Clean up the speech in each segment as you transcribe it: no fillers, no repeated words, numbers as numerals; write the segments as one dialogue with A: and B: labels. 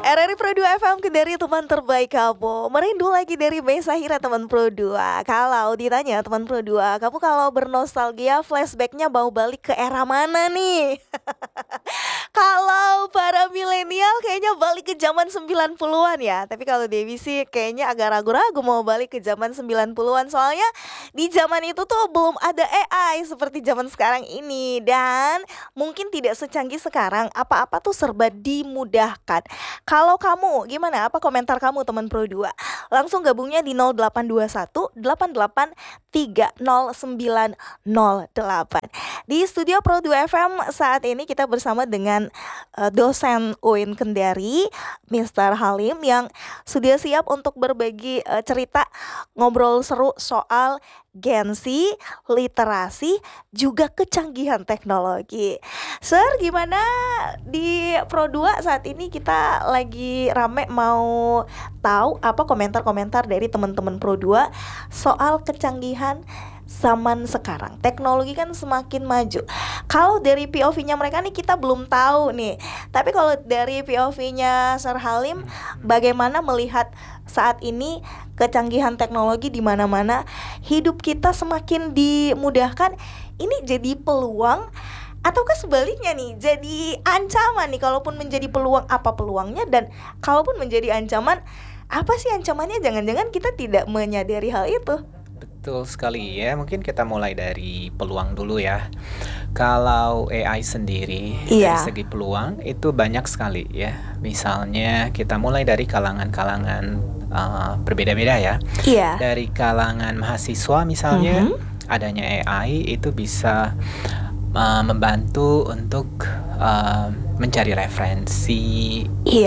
A: RRI Pro 2 FM dari teman terbaik kamu. Merindu lagi dari Mei Sahira teman Pro 2. Kalau ditanya teman Pro 2, kamu kalau bernostalgia flashbacknya mau balik ke era mana nih? Kalau para milenial kayaknya balik ke zaman 90-an ya. Tapi kalau Dewi sih kayaknya agak ragu-ragu mau balik ke zaman 90-an. Soalnya di zaman itu tuh belum ada AI seperti zaman sekarang ini. Dan mungkin tidak secanggih sekarang, apa-apa tuh serba dimudahkan. Kalau kamu gimana? Apa komentar kamu teman Pro 2? Langsung gabungnya di 0821 88 30908. Di studio Pro 2 FM saat ini kita bersama dengan dosen UIN Kendari, Mr. Halim, yang sudah siap untuk berbagi cerita, ngobrol seru soal Gen Z, literasi, juga kecanggihan teknologi. Sir, gimana di Pro 2 saat ini kita lagi rame mau tahu apa komentar-komentar dari teman-teman Pro 2 soal kecanggihan zaman sekarang. Teknologi kan semakin maju. Kalau dari POV-nya mereka nih kita belum tahu nih. Tapi kalau dari POV-nya Sir Halim, bagaimana melihat saat ini kecanggihan teknologi di mana-mana, hidup kita semakin dimudahkan, ini jadi peluang ataukah sebaliknya nih jadi ancaman nih? Kalaupun menjadi peluang, apa peluangnya? Dan kalaupun menjadi ancaman, apa sih ancamannya? Jangan-jangan kita tidak menyadari hal itu.
B: Betul sekali ya, mungkin kita mulai dari peluang dulu ya. Kalau AI sendiri dari segi peluang itu banyak sekali ya. Misalnya kita mulai dari kalangan-kalangan berbeda-beda ya. Dari kalangan mahasiswa misalnya, adanya AI itu bisa membantu untuk mencari referensi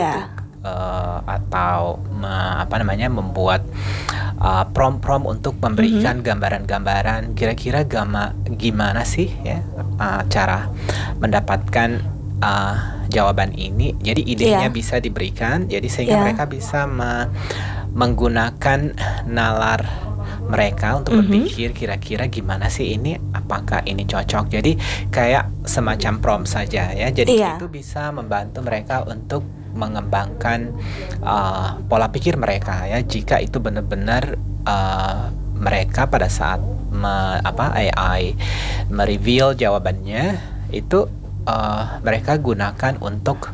B: atau membuat prompt untuk memberikan gambaran-gambaran kira-kira gimana sih ya cara mendapatkan jawaban ini. Jadi idenya bisa diberikan, jadi sehingga mereka bisa menggunakan nalar mereka untuk berpikir kira-kira gimana sih ini, apakah ini cocok. Jadi kayak semacam prompt saja ya. Jadi itu bisa membantu mereka untuk mengembangkan pola pikir mereka ya, jika itu benar-benar mereka pada saat AI mereveal jawabannya itu mereka gunakan untuk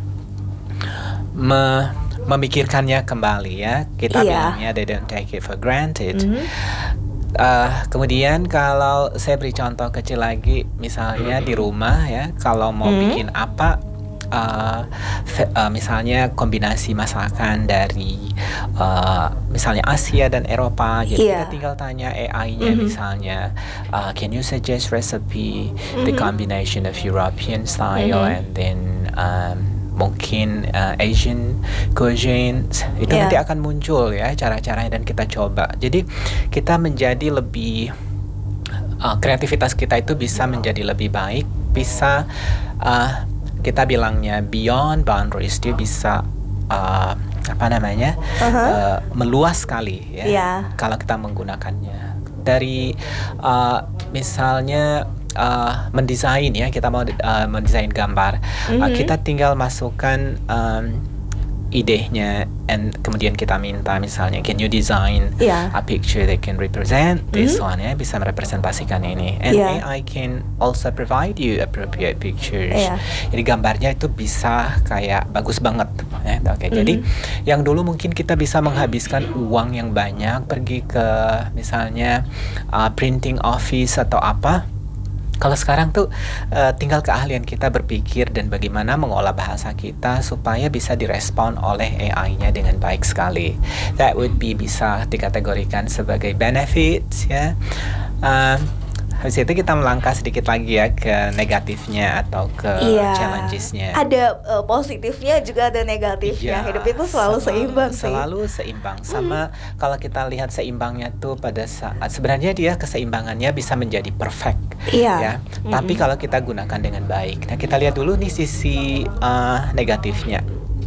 B: memikirkannya kembali ya. Kita bilangnya they don't take it for granted. Kemudian kalau saya beri contoh kecil lagi, misalnya di rumah ya, kalau mau bikin apa, misalnya kombinasi masakan dari misalnya Asia dan Eropa, jadi kita tinggal tanya AI-nya misalnya, can you suggest recipe the combination of European style and then mungkin Asian cuisine, itu nanti akan muncul ya cara-caranya dan kita coba. Jadi kita menjadi lebih kreativitas kita itu bisa menjadi lebih baik, bisa kita bilangnya beyond boundaries, dia bisa meluas sekali ya kalau kita menggunakannya. Dari misalnya mendesain ya, kita mau mendesain gambar, kita tinggal masukkan idenya, and kemudian kita minta misalnya, can you design a picture that can represent this one ya, bisa merepresentasikan ini, and AI can also provide you appropriate pictures. Jadi gambarnya itu bisa kayak bagus banget ya. Jadi yang dulu mungkin kita bisa menghabiskan uang yang banyak pergi ke misalnya printing office atau apa, kalau sekarang tuh tinggal keahlian kita berpikir dan bagaimana mengolah bahasa kita supaya bisa direspon oleh AI-nya dengan baik sekali. That would be bisa dikategorikan sebagai benefits ya. Habis itu kita melangkah sedikit lagi ya ke negatifnya atau ke challenges-nya.
A: Ada positifnya juga ada negatifnya. Hidup itu selalu seimbang sih.
B: Selalu seimbang. Sama kalau kita lihat seimbangnya tuh pada saat sebenarnya dia keseimbangannya bisa menjadi perfect ya. Tapi kalau kita gunakan dengan baik. Nah, kita lihat dulu nih sisi negatifnya.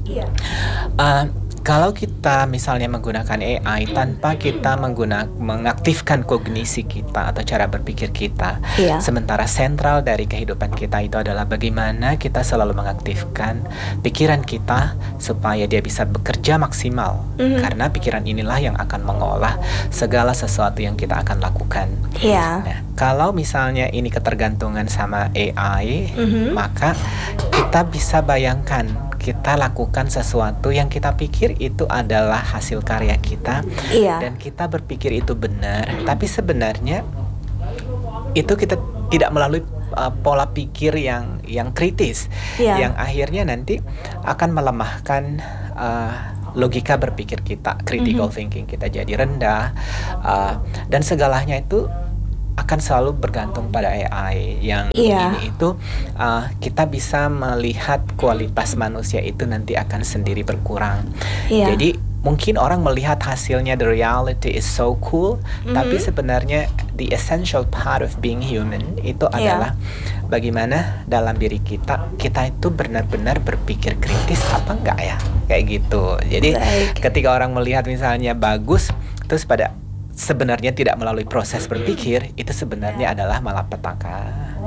B: Kalau kita misalnya menggunakan AI tanpa kita mengaktifkan kognisi kita atau cara berpikir kita, sementara sentral dari kehidupan kita itu adalah bagaimana kita selalu mengaktifkan pikiran kita supaya dia bisa bekerja maksimal. Karena pikiran inilah yang akan mengolah segala sesuatu yang kita akan lakukan.
A: Iya.
B: Nah, kalau misalnya ini ketergantungan sama AI, maka kita bisa bayangkan kita lakukan sesuatu yang kita pikir itu adalah hasil karya kita, dan kita berpikir itu benar, tapi sebenarnya itu kita tidak melalui pola pikir yang kritis, yang akhirnya nanti akan melemahkan logika berpikir kita, critical thinking kita jadi rendah, dan segalanya itu akan selalu bergantung pada AI yang ini itu kita bisa melihat kualitas manusia itu nanti akan sendiri berkurang. Jadi mungkin orang melihat hasilnya, the reality is so cool, tapi sebenarnya the essential part of being human itu adalah bagaimana dalam diri kita itu benar-benar berpikir kritis apa enggak ya, kayak gitu. Jadi ketika orang melihat misalnya bagus, terus pada sebenarnya tidak melalui proses berpikir, itu sebenarnya adalah malapetaka.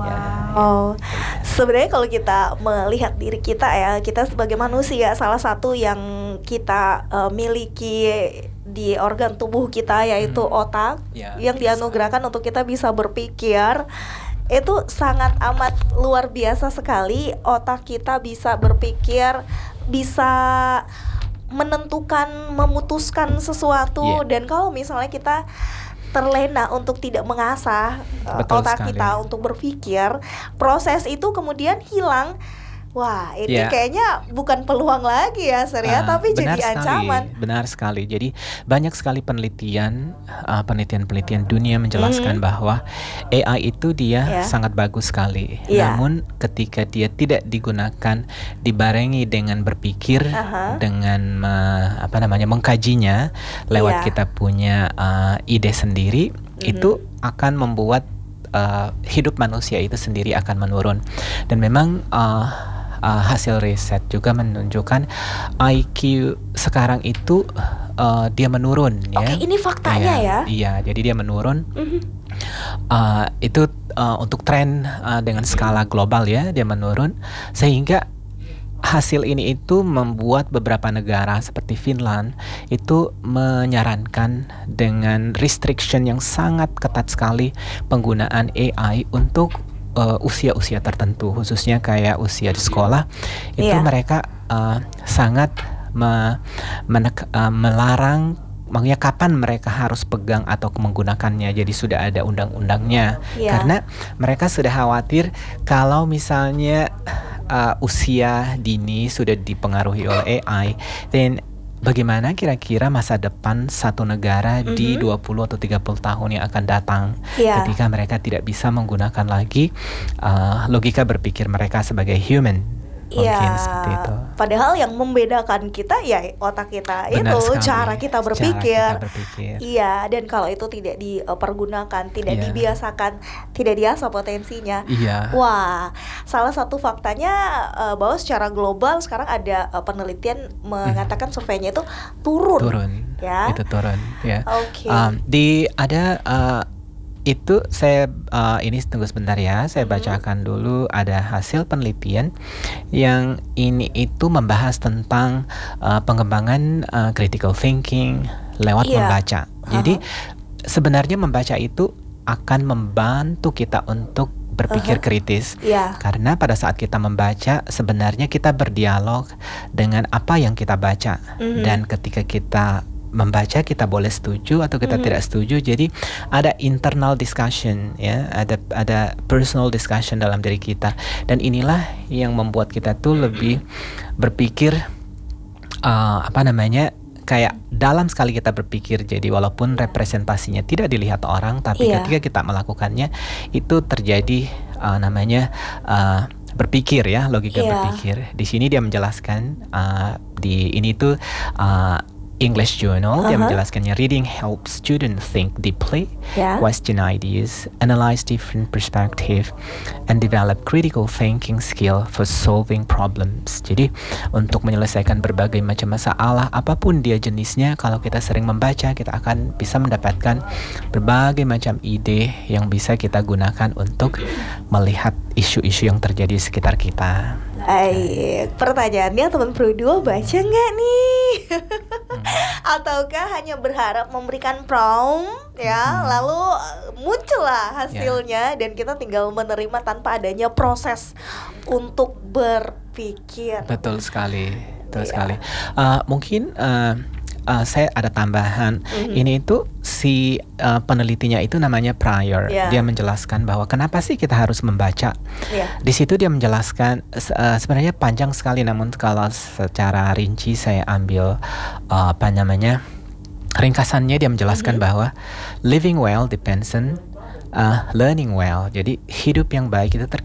A: Sebenarnya kalau kita melihat diri kita ya, kita sebagai manusia, salah satu yang kita miliki di organ tubuh kita yaitu otak, yang dianugerahkan untuk kita bisa berpikir. Itu sangat amat luar biasa sekali. Otak kita bisa berpikir, bisa menentukan, memutuskan sesuatu. Dan kalau misalnya kita terlena untuk tidak mengasah otak kita untuk berpikir, proses itu kemudian hilang. Wah, ini kayaknya bukan peluang lagi ya, Surya, tapi jadi ancaman.
B: Benar sekali. Jadi banyak sekali penelitian dunia menjelaskan bahwa AI itu dia sangat bagus sekali. Namun ketika dia tidak digunakan dibarengi dengan berpikir, dengan mengkajinya lewat kita punya ide sendiri, itu akan membuat hidup manusia itu sendiri akan menurun. Dan memang hasil riset juga menunjukkan IQ sekarang itu dia menurun.
A: Oke, ini faktanya ya?
B: Iya, jadi dia menurun. Itu untuk tren dengan skala global ya, dia menurun, sehingga hasil ini itu membuat beberapa negara seperti Finland itu menyarankan dengan restriction yang sangat ketat sekali penggunaan AI untuk usia-usia tertentu, khususnya kayak usia di sekolah. Itu mereka sangat melarang, makanya kapan mereka harus pegang atau menggunakannya. Jadi sudah ada undang-undangnya, karena mereka sudah khawatir kalau misalnya usia dini sudah dipengaruhi oleh AI, dan bagaimana kira-kira masa depan satu negara di 20 atau 30 tahun yang akan datang, ketika mereka tidak bisa menggunakan lagi logika berpikir mereka sebagai human. Mungkin seperti itu.
A: Padahal yang membedakan kita ya otak kita. Benar itu sekali. Cara kita berpikir. Iya, dan kalau itu tidak dipergunakan, tidak dibiasakan, tidak diasah potensinya. Wah, salah satu faktanya bahwa secara global sekarang ada penelitian mengatakan surveinya itu turun. Ya.
B: Itu turun. Ya.
A: Oke.
B: Itu saya ini tunggu sebentar ya, saya bacakan dulu. Ada hasil penelitian yang ini itu membahas tentang pengembangan critical thinking lewat membaca. Jadi sebenarnya membaca itu akan membantu kita untuk berpikir kritis, karena pada saat kita membaca sebenarnya kita berdialog dengan apa yang kita baca, dan ketika kita membaca kita boleh setuju atau kita tidak setuju. Jadi ada internal discussion ya, ada personal discussion dalam diri kita, dan inilah yang membuat kita tuh lebih berpikir kayak dalam sekali kita berpikir. Jadi walaupun representasinya tidak dilihat orang, tapi ketika kita melakukannya itu terjadi berpikir ya, logika berpikir. Di sini dia menjelaskan di ini tuh English Journal. Dia
A: Aha.
B: menjelaskannya, reading helps students think deeply,
A: Ya.
B: question ideas, analyze different perspective, and develop critical thinking skill for solving problems. Jadi untuk menyelesaikan berbagai macam masalah apapun dia jenisnya, kalau kita sering membaca, kita akan bisa mendapatkan berbagai macam ide yang bisa kita gunakan untuk melihat isu-isu yang terjadi di sekitar kita.
A: Baik, pertanyaannya teman Pro 2 baca nggak nih? Ataukah hanya berharap memberikan prompt ya, lalu muncullah hasilnya dan kita tinggal menerima tanpa adanya proses untuk berpikir.
B: Betul sekali, betul
A: Iya.
B: sekali. Mungkin saya ada tambahan. Ini itu si penelitinya itu namanya Pryor.
A: Iya.
B: Dia menjelaskan bahwa kenapa sih kita harus membaca.
A: Iya.
B: Di situ dia menjelaskan sebenarnya panjang sekali, namun kalau secara rinci saya ambil ringkasannya. Dia menjelaskan bahwa living well depends on learning well. Jadi hidup yang baik itu